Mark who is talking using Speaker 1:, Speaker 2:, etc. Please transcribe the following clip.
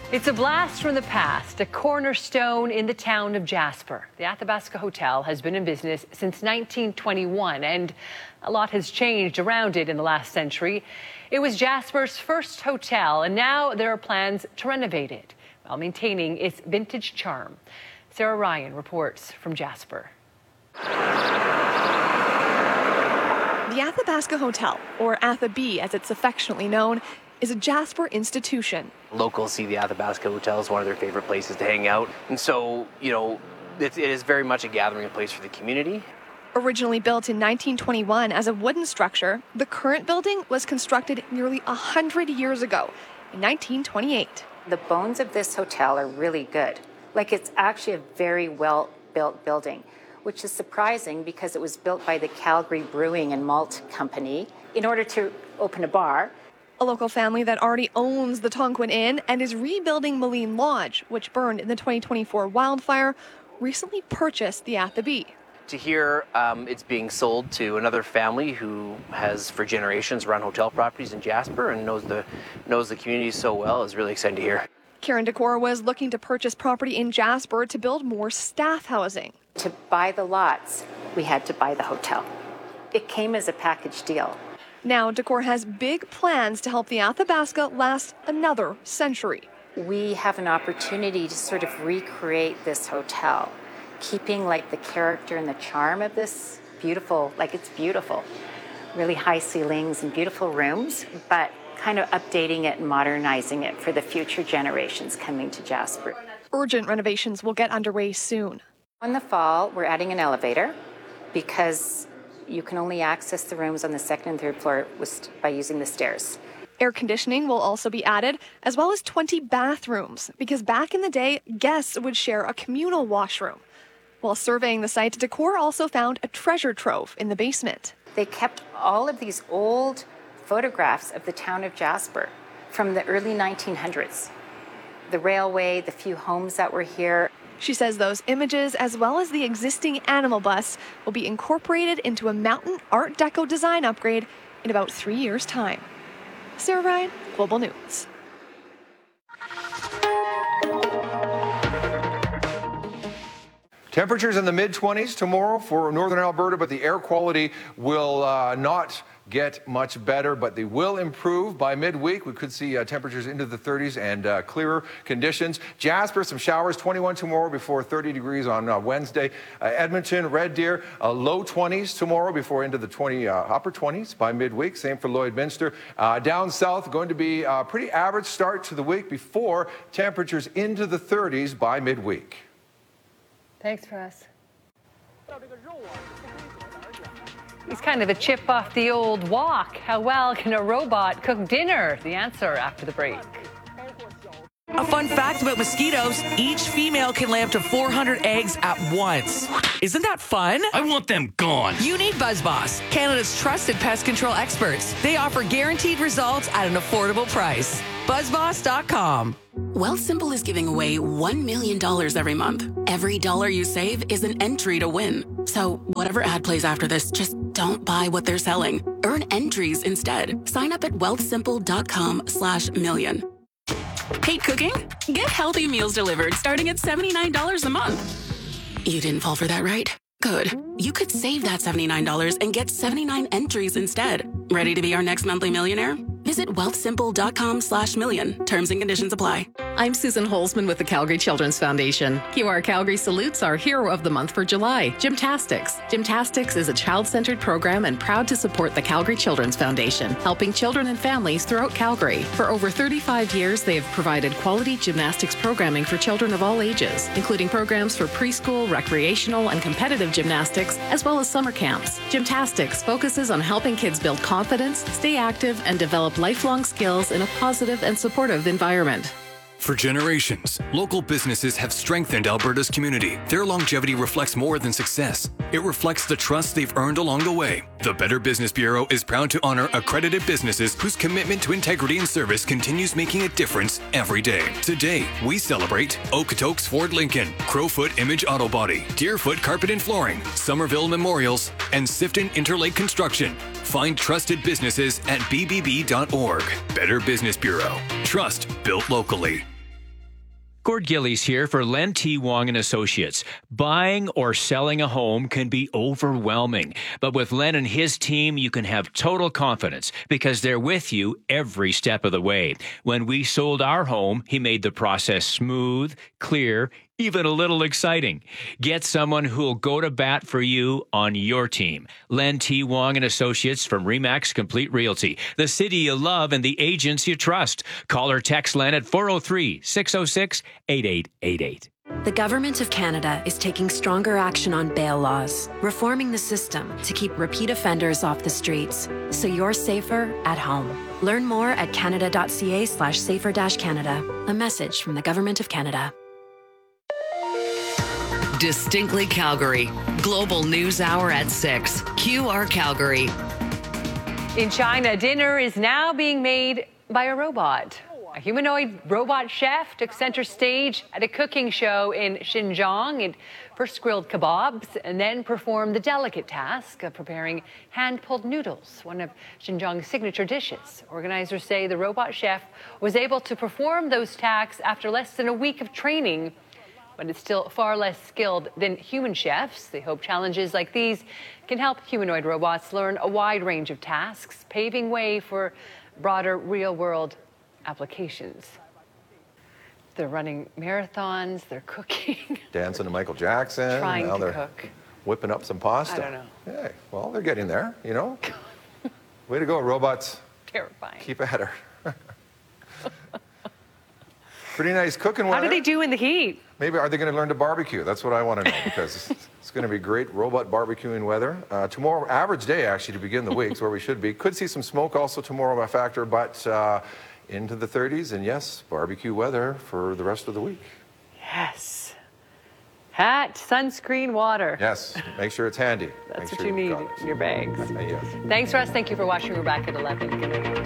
Speaker 1: It's a blast from the past, a cornerstone in the town of Jasper. The Athabasca Hotel has been in business since 1921, and a lot has changed around it in the last century. It was Jasper's first hotel, and now there are plans to renovate it while maintaining its vintage charm. Sarah Ryan reports from Jasper.
Speaker 2: The Athabasca Hotel, or Athabee as it's affectionately known, is a Jasper institution.
Speaker 3: Locals see the Athabasca Hotel as one of their favorite places to hang out. And so, it is very much a gathering place for the community.
Speaker 2: Originally built in 1921 as a wooden structure, the current building was constructed nearly 100 years ago, in 1928.
Speaker 4: The bones of this hotel are really good. It's actually a very well-built building, which is surprising because it was built by the Calgary Brewing and Malt Company in order to open a bar.
Speaker 2: A local family that already owns the Tonquin Inn and is rebuilding Moline Lodge, which burned in the 2024 wildfire, recently purchased the Athabee.
Speaker 3: To hear it's being sold to another family who has for generations run hotel properties in Jasper and knows the community so well is really exciting to hear.
Speaker 2: Karen Decor was looking to purchase property in Jasper to build more staff housing.
Speaker 4: To buy the lots, we had to buy the hotel. It came as a package deal.
Speaker 2: Now, Decor has big plans to help the Athabasca last another century.
Speaker 4: We have an opportunity to sort of recreate this hotel, keeping the character and the charm of this beautiful, it's beautiful. Really high ceilings and beautiful rooms, but kind of updating it and modernizing it for the future generations coming to Jasper.
Speaker 2: Urgent renovations will get underway soon.
Speaker 4: In the fall, we're adding an elevator because you can only access the rooms on the second and third floor by using the stairs.
Speaker 2: Air conditioning will also be added, as well as 20 bathrooms, because back in the day, guests would share a communal washroom. While surveying the site, Decor also found a treasure trove in the basement.
Speaker 4: They kept all of these old photographs of the town of Jasper from the early 1900s. The railway, the few homes that were here.
Speaker 2: She says those images, as well as the existing animal bus, will be incorporated into a mountain Art Deco design upgrade in about 3 years' time. Sarah Ryan, Global News.
Speaker 5: Temperatures in the mid-20s tomorrow for northern Alberta, but the air quality will not get much better, but they will improve by midweek. We could see temperatures into the 30s and clearer conditions. Jasper, some showers, 21 tomorrow before 30 degrees on Wednesday. Edmonton, Red Deer, low 20s tomorrow before into the upper 20s by midweek. Same for Lloydminster. Down south, going to be a pretty average start to the week before temperatures into the 30s by midweek.
Speaker 1: Thanks, Russ. He's kind of a chip off the old walk. How well can a robot cook dinner? The answer after the break.
Speaker 6: A fun fact about mosquitoes, each female can lay up to 400 eggs at once. Isn't that fun?
Speaker 7: I want them gone.
Speaker 6: You need BuzzBoss, Canada's trusted pest control experts. They offer guaranteed results at an affordable price. BuzzBoss.com.
Speaker 8: Wealthsimple is giving away $1 million every month. Every dollar you save is an entry to win. So whatever ad plays after this, just don't buy what they're selling. Earn entries instead. Sign up at wealthsimple.com/million. Hate cooking? Get healthy meals delivered starting at $79 a month. You didn't fall for that, right? Good. You could save that $79 and get 79 entries instead. Ready to be our next monthly millionaire? Visit wealthsimple.com/million. Terms and conditions apply.
Speaker 9: I'm Susan Holzman with the Calgary Children's Foundation. QR Calgary salutes our hero of the month for July, Gymtastics. Gymtastics is a child-centered program and proud to support the Calgary Children's Foundation, helping children and families throughout Calgary. For over 35 years, they have provided quality gymnastics programming for children of all ages, including programs for preschool, recreational, and competitive gymnastics, as well as summer camps. Gymtastics focuses on helping kids build confidence, stay active, and develop lifelong skills in a positive and supportive environment.
Speaker 7: For generations, local businesses have strengthened Alberta's community. Their longevity reflects more than success. It reflects the trust they've earned along the way. The Better Business Bureau is proud to honor accredited businesses whose commitment to integrity and service continues making a difference every day. Today, we celebrate Okotoks Ford Lincoln, Crowfoot Image Auto Body, Deerfoot Carpet and Flooring, Somerville Memorials, and Sifton Interlake Construction. Find trusted businesses at bbb.org. Better Business Bureau. Trust built locally.
Speaker 10: Gord Gillies here for Len T. Wong and Associates. Buying or selling a home can be overwhelming, but with Len and his team, you can have total confidence because they're with you every step of the way. When we sold our home, he made the process smooth, clear, even a little exciting. Get someone who'll go to bat for you on your team. Len T. Wong and Associates from RE/MAX Complete Realty. The city you love and the agents you trust. Call or text Len at 403-606-8888.
Speaker 11: The Government of Canada is taking stronger action on bail laws, reforming the system to keep repeat offenders off the streets, so you're safer at home. Learn more at canada.ca/safer-canada. A message from the Government of Canada.
Speaker 6: Distinctly Calgary. Global News Hour at 6. QR Calgary.
Speaker 1: In China, dinner is now being made by a robot. A humanoid robot chef took center stage at a cooking show in Xinjiang. It first grilled kebabs and then performed the delicate task of preparing hand-pulled noodles, one of Xinjiang's signature dishes. Organizers say the robot chef was able to perform those tasks after less than a week of training, but it's still far less skilled than human chefs. They hope challenges like these can help humanoid robots learn a wide range of tasks, paving way for broader real-world applications. They're running marathons, they're cooking.
Speaker 5: Dancing to Michael Jackson.
Speaker 1: Trying
Speaker 5: now
Speaker 1: to
Speaker 5: they're
Speaker 1: cook.
Speaker 5: Whipping up some pasta.
Speaker 1: I don't know.
Speaker 5: Hey, well, they're getting there, you know. Way to go, robots.
Speaker 1: Terrifying.
Speaker 5: Keep at her. Pretty nice cooking weather.
Speaker 1: How do they do in the heat?
Speaker 5: Maybe are they going to learn to barbecue? That's what I want to know, because it's going to be great robot barbecuing weather. Tomorrow, average day actually to begin the week, is where we should be. Could see some smoke also tomorrow by factor, but into the 30s, and yes, barbecue weather for the rest of the week.
Speaker 1: Yes. Hat, sunscreen, water.
Speaker 5: Yes, make sure it's handy.
Speaker 1: That's
Speaker 5: Make
Speaker 1: what
Speaker 5: sure
Speaker 1: you
Speaker 5: you've
Speaker 1: need
Speaker 5: got it.
Speaker 1: in your bags.
Speaker 5: Yes.
Speaker 1: Thanks, Russ. Thank you for watching. We're back at 11. Good night.